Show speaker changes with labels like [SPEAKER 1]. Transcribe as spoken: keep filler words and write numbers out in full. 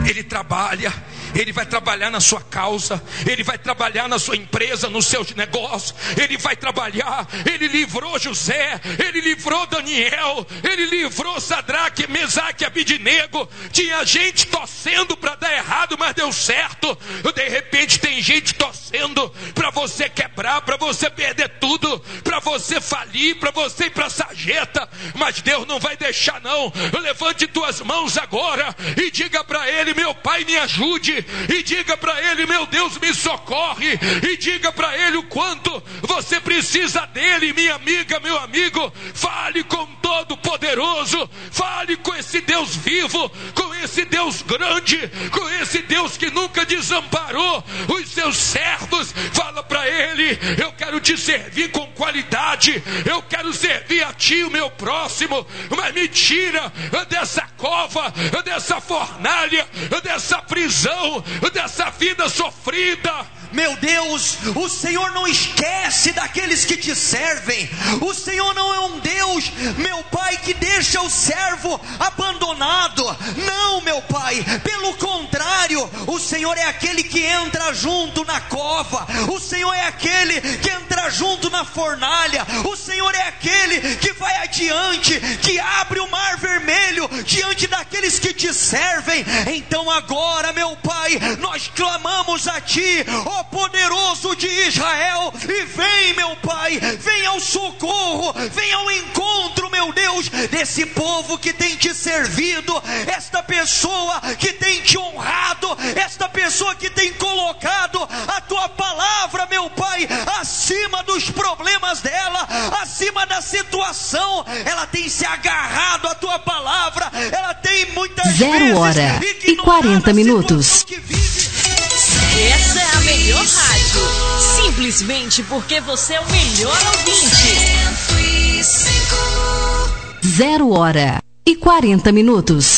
[SPEAKER 1] Ele trabalha, Ele vai trabalhar na sua causa, Ele vai trabalhar na sua empresa, nos seus negócios, Ele vai trabalhar. Ele livrou José, Ele livrou Daniel, Ele livrou Sadraque, Mesaque e Abidnego. Tinha gente torcendo para dar errado, mas deu certo. De repente tem gente torcendo para você quebrar, para você perder tudo, para você falir, para você ir para a sarjeta, mas Deus não vai deixar não. Levante tuas mãos agora e diga para Ele: meu Pai, me ajude. E diga para Ele: meu Deus, me socorre. E diga para Ele o quanto você precisa dele. Minha amiga, meu amigo, fale com todo poderoso, fale com esse Deus vivo, com esse Deus grande, com esse Deus que nunca desamparou os seus servos. Fala para Ele: eu quero te servir com qualidade, eu quero servir a ti, o meu próximo, mas me tira dessa cova, dessa fornalha, dessa prisão, dessa vida sofrida.
[SPEAKER 2] Meu Deus, o Senhor não esquece daqueles que te servem. O Senhor não é um Deus, meu Pai, que deixa o servo abandonado. Não, meu Pai, pelo contrário, o Senhor é aquele que entra junto na cova. O Senhor é aquele que entra junto na fornalha. O Senhor é aquele que vai adiante, que abre o mar vermelho diante daqueles que te servem. Então agora, meu Pai, nós clamamos a Ti, ó poderoso de Israel, e vem, meu Pai, vem ao socorro, vem ao encontro, meu Deus, desse povo que tem te servido, esta pessoa que tem te honrado, esta pessoa que tem colocado a Tua palavra, meu Pai, acima dos problemas dela, acima da situação. Ela tem se agarrado à Tua palavra, ela tem muitas
[SPEAKER 3] Zero
[SPEAKER 2] vezes
[SPEAKER 3] hora e quarenta minutos.
[SPEAKER 4] Essa é a melhor rádio, simplesmente porque você é o melhor ouvinte.
[SPEAKER 3] Zero hora e quarenta minutos.